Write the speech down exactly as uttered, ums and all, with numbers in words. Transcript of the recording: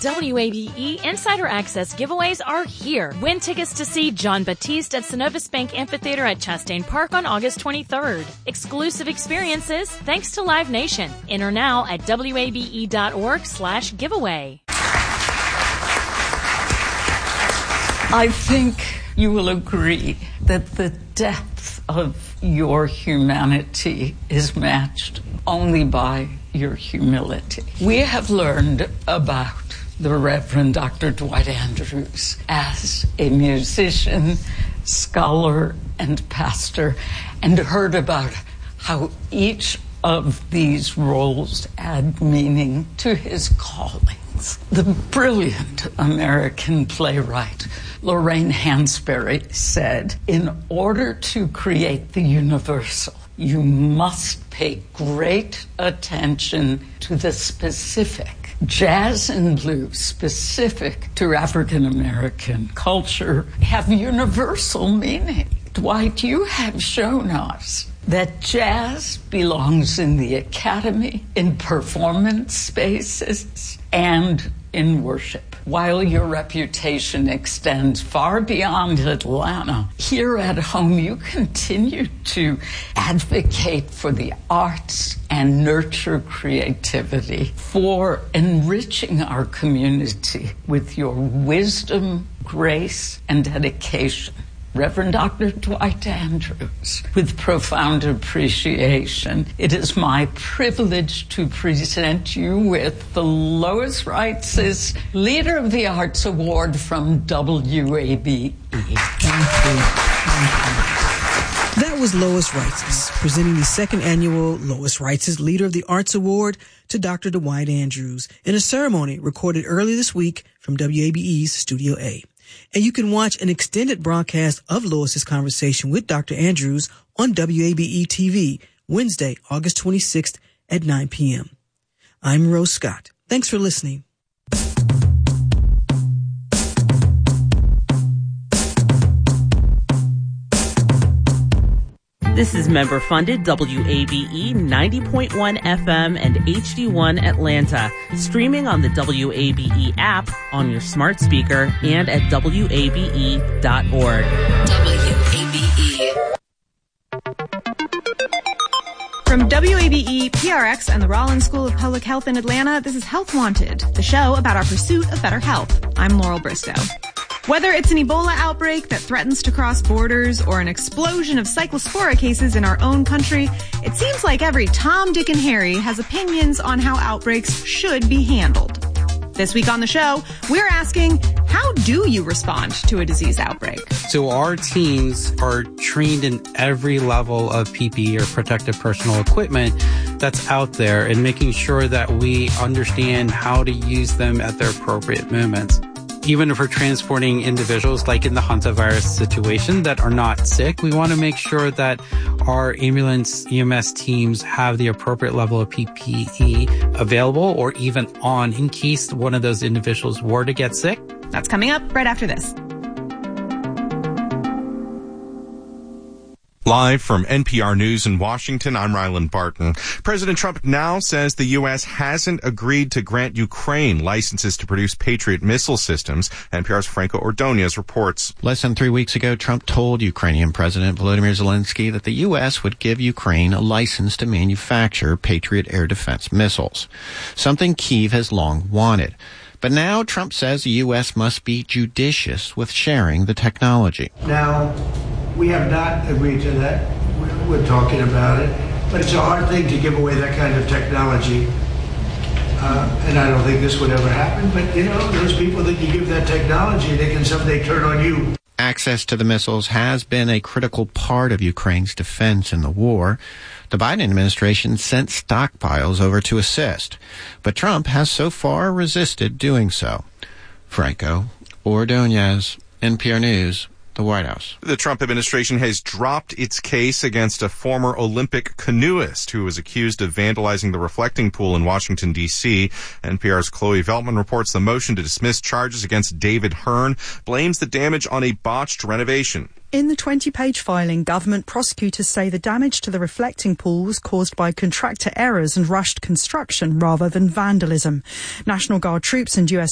W A B E Insider Access giveaways are here. Win tickets to see John Batiste at Synovus Bank Amphitheater at Chastain Park on August twenty-third. Exclusive experiences thanks to Live Nation. Enter now at W A B E dot org slash giveaway. I think you will agree that the depth of your humanity is matched only by your humility. We have learned about the Reverend Doctor Dwight Andrews as a musician, scholar, and pastor, and heard about how each of these roles add meaning to his callings. The brilliant American playwright Lorraine Hansberry said, "In order to create the universal, you must pay great attention to the specific. Jazz and blues, specific to African American culture, have universal meaning." Dwight, you have shown us that jazz belongs in the academy, in performance spaces, and in worship. While your reputation extends far beyond Atlanta, here at home you continue to advocate for the arts and nurture creativity, for enriching our community with your wisdom, grace, and dedication. Reverend Doctor Dwight Andrews, with profound appreciation, it is my privilege to present you with the Lois Reitzes Leader of the Arts Award from W A B E. Thank you. Thank you. That was Lois Reitzes, presenting the second annual Lois Reitzes Leader of the Arts Award to Doctor Dwight Andrews in a ceremony recorded earlier this week from W A B E's Studio A. And you can watch an extended broadcast of Lois's conversation with Doctor Andrews on W A B E T V Wednesday, August twenty-sixth at nine p.m. I'm Rose Scott. Thanks for listening. This is member-funded W A B E ninety point one F M and H D one Atlanta, streaming on the W A B E app, on your smart speaker, and at W A B E dot org. W A B E. From W A B E, P R X, and the Rollins School of Public Health in Atlanta, this is Health Wanted, the show about our pursuit of better health. I'm Laurel Bristow. Whether it's an Ebola outbreak that threatens to cross borders or an explosion of cyclospora cases in our own country, it seems like every Tom, Dick, and Harry has opinions on how outbreaks should be handled. This week on the show, we're asking, how do you respond to a disease outbreak? So our teams are trained in every level of P P E or protective personal equipment that's out there, and making sure that we understand how to use them at their appropriate moments. Even if we're transporting individuals, like in the hantavirus situation, that are not sick, we want to make sure that our ambulance E M S teams have the appropriate level of P P E available or even on in case one of those individuals were to get sick. That's coming up right after this. Live from N P R News in Washington, I'm Ryland Barton. President Trump now says the U S hasn't agreed to grant Ukraine licenses to produce Patriot missile systems. N P R's Franco Ordonez reports. Less than three weeks ago, Trump told Ukrainian President Volodymyr Zelensky that the U S would give Ukraine a license to manufacture Patriot air defense missiles, something Kyiv has long wanted. But now Trump says the U S must be judicious with sharing the technology. Now, we have not agreed to that. We're talking about it. But it's a hard thing to give away that kind of technology. Uh, and I don't think this would ever happen. But, you know, those people that you give that technology, they can someday turn on you. Access to the missiles has been a critical part of Ukraine's defense in the war. The Biden administration sent stockpiles over to assist, but Trump has so far resisted doing so. Franco Ordonez, N P R News, the White House. The Trump administration has dropped its case against a former Olympic canoeist who was accused of vandalizing the reflecting pool in Washington, D C N P R's Chloe Veltman reports the motion to dismiss charges against David Hearn blames the damage on a botched renovation. In the twenty-page filing, government prosecutors say the damage to the reflecting pool was caused by contractor errors and rushed construction rather than vandalism. National Guard troops and U S